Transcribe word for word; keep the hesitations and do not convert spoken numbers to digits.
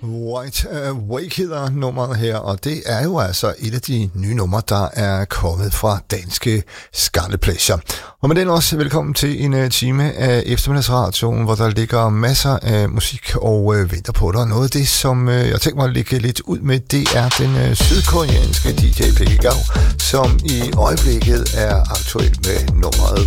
White Awake hedder nummeret her, og det er jo altså et af de nye numre, der er kommet fra danske Scarlet Pleasure. Og med den også velkommen til en time af eftermiddagsradioen, hvor der ligger masser af musik og øh, venter på dig. Noget af det, som øh, jeg tænker mig at lægge lidt ud med, det er den øh, sydkoreanske D J Peggy Gao, som i øjeblikket er aktuel med nummeret